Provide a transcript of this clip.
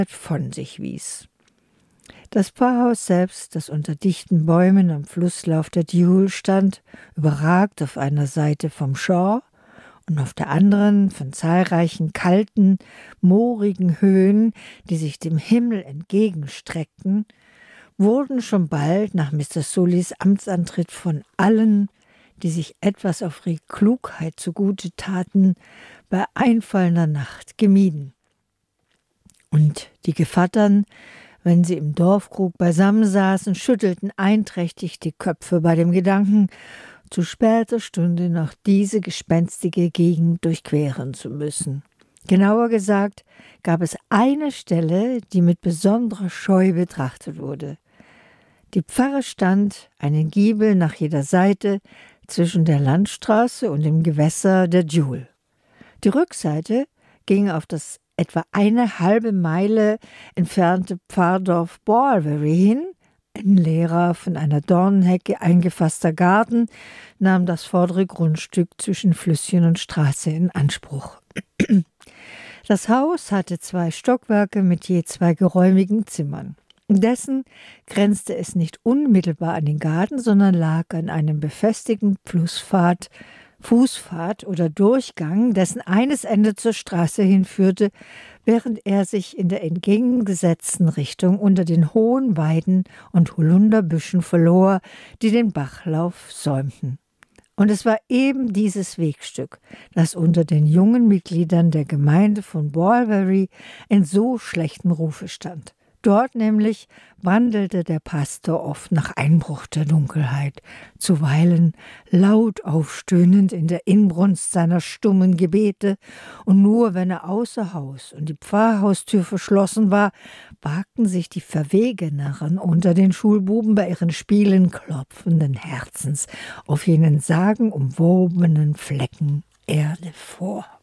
von sich wies. Das Pfarrhaus selbst, das unter dichten Bäumen am Flusslauf der Dule stand, überragt auf einer Seite vom Shaw und auf der anderen von zahlreichen kalten, moorigen Höhen, die sich dem Himmel entgegenstreckten, wurden schon bald nach Mr. Sullys Amtsantritt von allen, die sich etwas auf ihre Klugheit zugute taten, bei einfallender Nacht gemieden. Und die Gevattern, wenn sie im Dorfkrug beisammensaßen, schüttelten einträchtig die Köpfe bei dem Gedanken, zu später Stunde noch diese gespenstige Gegend durchqueren zu müssen. Genauer gesagt gab es eine Stelle, die mit besonderer Scheu betrachtet wurde. Die Pfarre stand, einen Giebel nach jeder Seite, zwischen der Landstraße und dem Gewässer der Dule. Die Rückseite ging auf das etwa eine halbe Meile entfernte Pfarrdorf Balwearie hin. Ein leerer, von einer Dornenhecke eingefasster Garten nahm das vordere Grundstück zwischen Flüsschen und Straße in Anspruch. Das Haus hatte 2 Stockwerke mit je 2 geräumigen Zimmern. Indessen grenzte es nicht unmittelbar an den Garten, sondern lag an einem befestigten Fußpfad oder Durchgang, dessen eines Ende zur Straße hinführte, während er sich in der entgegengesetzten Richtung unter den hohen Weiden und Holunderbüschen verlor, die den Bachlauf säumten. Und es war eben dieses Wegstück, das unter den jungen Mitgliedern der Gemeinde von Balwearie in so schlechtem Rufe stand. Dort nämlich wandelte der Pastor oft nach Einbruch der Dunkelheit, zuweilen laut aufstöhnend in der Inbrunst seiner stummen Gebete, und nur wenn er außer Haus und die Pfarrhaustür verschlossen war, wagten sich die Verwegeneren unter den Schulbuben bei ihren Spielen klopfenden Herzens auf jenen sagenumwobenen Flecken Erde vor.